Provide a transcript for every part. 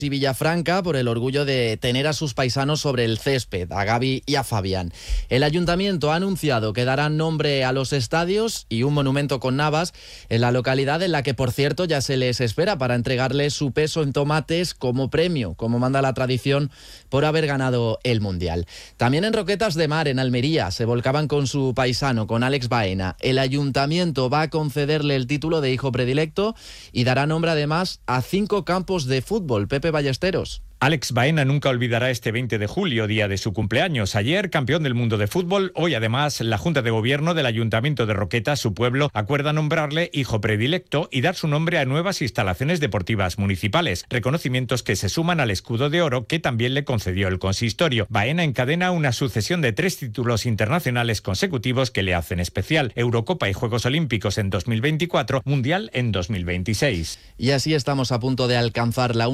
y Villafranca por el orgullo de tener a sus paisanos sobre el césped, a Gaby y a Fabián. El ayuntamiento ha anunciado que dará nombre a los estadios y un monumento con navas en la localidad, en la que, por cierto, ya se les espera para entregarles su peso en tomates como premio, como manda la tradición, por haber ganado el Mundial. También en Roquetas de Mar, en Almería, se volcaban con su paisano, con Alex Baena. El ayuntamiento va a concederle el título de hijo predilecto y dará nombre además a 5 campos de fútbol. Pepe Ballesteros. Alex Baena nunca olvidará este 20 de julio, día de su cumpleaños. Ayer, campeón del mundo de fútbol, hoy además la Junta de Gobierno del Ayuntamiento de Roquetas, su pueblo, acuerda nombrarle hijo predilecto y dar su nombre a nuevas instalaciones deportivas municipales, reconocimientos que se suman al escudo de oro que también le concedió el consistorio. Baena encadena una sucesión de 3 títulos internacionales consecutivos que le hacen especial: Eurocopa y Juegos Olímpicos en 2024, Mundial en 2026. Y así estamos a punto de alcanzar la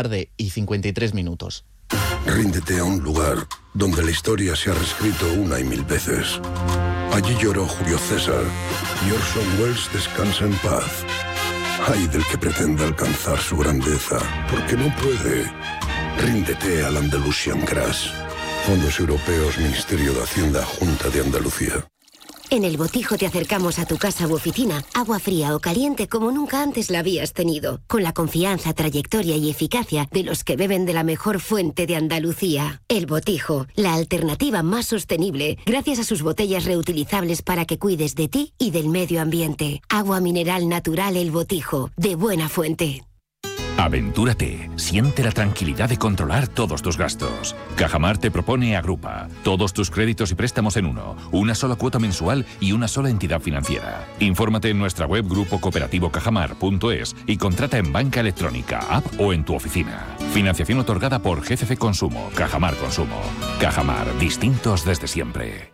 1:53 p.m. Ríndete a un lugar donde la historia se ha reescrito una y mil veces. Allí lloró Julio César y Orson Welles descansa en paz. Ay del que pretenda alcanzar su grandeza, porque no puede. Ríndete al Andalusian Grass. Fondos Europeos, Ministerio de Hacienda, Junta de Andalucía. En El Botijo te acercamos a tu casa u oficina agua fría o caliente como nunca antes la habías tenido, con la confianza, trayectoria y eficacia de los que beben de la mejor fuente de Andalucía. El Botijo, la alternativa más sostenible, gracias a sus botellas reutilizables para que cuides de ti y del medio ambiente. Agua mineral natural El Botijo, de buena fuente. Aventúrate, siente la tranquilidad de controlar todos tus gastos. Cajamar te propone Agrupa, todos tus créditos y préstamos en uno, una sola cuota mensual y una sola entidad financiera. Infórmate en nuestra web grupocooperativo-cajamar.es y contrata en banca electrónica, app o en tu oficina. Financiación otorgada por GCC Consumo, Cajamar Consumo. Cajamar, distintos desde siempre.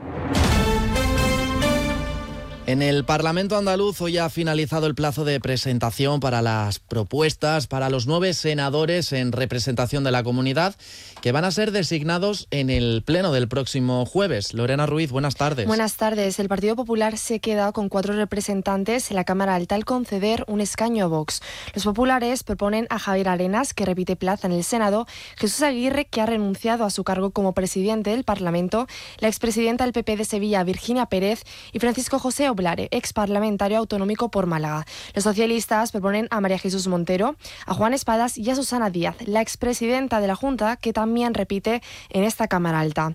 En el Parlamento andaluz hoy ha finalizado el plazo de presentación para las propuestas para los 9 senadores en representación de la comunidad que van a ser designados en el pleno del próximo jueves. Lorena Ruiz, buenas tardes. Buenas tardes. El Partido Popular se queda con 4 representantes en la Cámara Alta al conceder un escaño a Vox. Los populares proponen a Javier Arenas, que repite plaza en el Senado, Jesús Aguirre, que ha renunciado a su cargo como presidente del Parlamento, la expresidenta del PP de Sevilla, Virginia Pérez, y Francisco José Oblare, ex parlamentario autonómico por Málaga. Los socialistas proponen a María Jesús Montero, a Juan Espadas y a Susana Díaz, la expresidenta de la Junta, que también repite en esta Cámara Alta.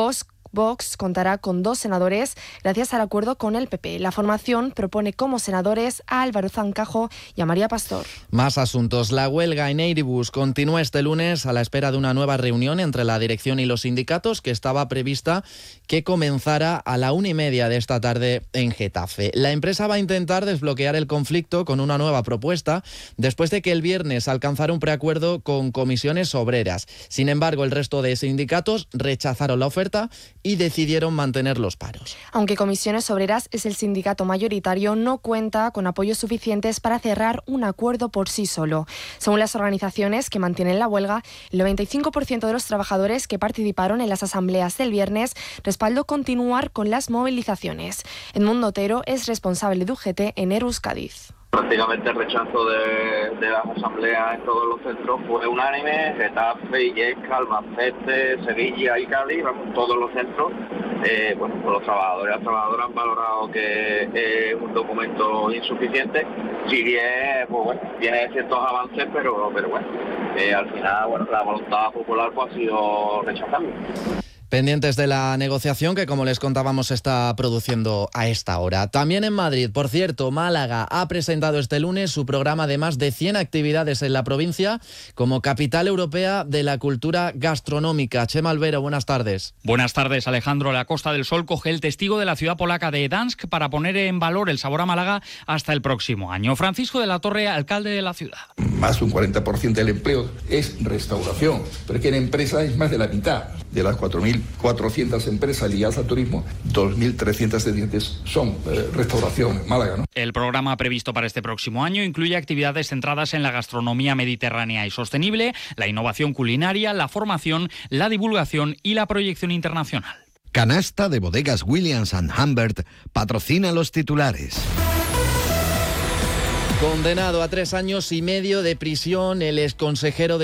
Vox contará con 2 senadores gracias al acuerdo con el PP. La formación propone como senadores a Álvaro Zancajo y a María Pastor. Más asuntos. La huelga en Eiribus continúa este lunes a la espera de una nueva reunión entre la dirección y los sindicatos que estaba prevista que comenzara a la 1:30 de esta tarde en Getafe. La empresa va a intentar desbloquear el conflicto con una nueva propuesta después de que el viernes alcanzara un preacuerdo con comisiones obreras. Sin embargo, el resto de sindicatos rechazaron la oferta y decidieron mantener los paros. Aunque Comisiones Obreras es el sindicato mayoritario, no cuenta con apoyos suficientes para cerrar un acuerdo por sí solo. Según las organizaciones que mantienen la huelga, el 95% de los trabajadores que participaron en las asambleas del viernes respaldó continuar con las movilizaciones. Edmundo Otero es responsable de UGT en ERUS Cádiz. Prácticamente el rechazo de las asambleas en todos los centros fue unánime. Getafe, Illesca, Albacete, Sevilla y Cádiz, todos los centros. Pues los trabajadores y las trabajadoras han valorado que es un documento insuficiente, si bien tiene ciertos avances, pero al final la voluntad popular ha sido rechazarlo. Pendientes de la negociación que, como les contábamos, se está produciendo a esta hora. También en Madrid, por cierto, Málaga ha presentado este lunes su programa de más de 100 actividades en la provincia como capital europea de la cultura gastronómica. Chema Albero, buenas tardes. Buenas tardes, Alejandro. La Costa del Sol coge el testigo de la ciudad polaca de Gdansk para poner en valor el sabor a Málaga hasta el próximo año. Francisco de la Torre, alcalde de la ciudad. Más de un 40% del empleo es restauración, pero que en empresas es más de la mitad. De las 4.400 empresas ligadas al turismo, 2.300 son restauración en Málaga, ¿no? El programa previsto para este próximo año incluye actividades centradas en la gastronomía mediterránea y sostenible, la innovación culinaria, la formación, la divulgación y la proyección internacional. Canasta de Bodegas Williams & Humbert patrocina los titulares. Condenado a 3 años y medio de prisión, el exconsejero de